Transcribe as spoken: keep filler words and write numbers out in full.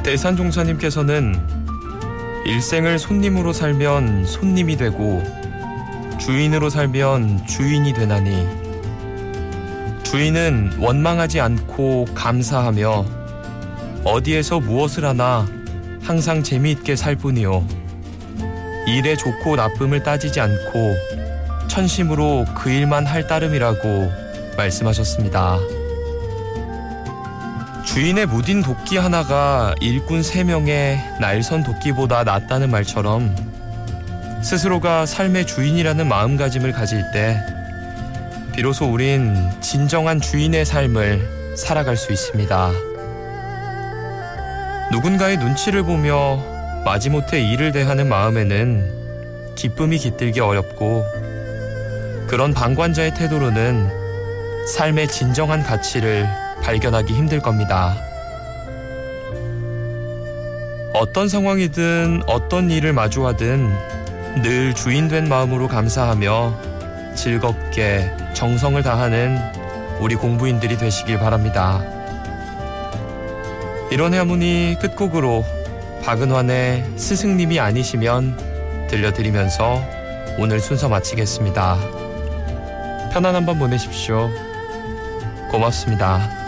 대산종사님께서는 일생을 손님으로 살면 손님이 되고 주인으로 살면 주인이 되나니 주인은 원망하지 않고 감사하며 어디에서 무엇을 하나 항상 재미있게 살 뿐이요 일의 좋고 나쁨을 따지지 않고 천심으로 그 일만 할 따름이라고 말씀하셨습니다. 주인의 무딘 도끼 하나가 일꾼 세 명의 날선 도끼보다 낫다는 말처럼 스스로가 삶의 주인이라는 마음가짐을 가질 때 비로소 우린 진정한 주인의 삶을 살아갈 수 있습니다. 누군가의 눈치를 보며 마지못해 일을 대하는 마음에는 기쁨이 깃들기 어렵고 그런 방관자의 태도로는 삶의 진정한 가치를 발견하기 힘들 겁니다. 어떤 상황이든 어떤 일을 마주하든 늘 주인된 마음으로 감사하며 즐겁게 정성을 다하는 우리 공부인들이 되시길 바랍니다. 이런 해문이 끝곡으로 박은환의 스승님이 아니시면 들려드리면서 오늘 순서 마치겠습니다. 편안한 밤 보내십시오. 고맙습니다.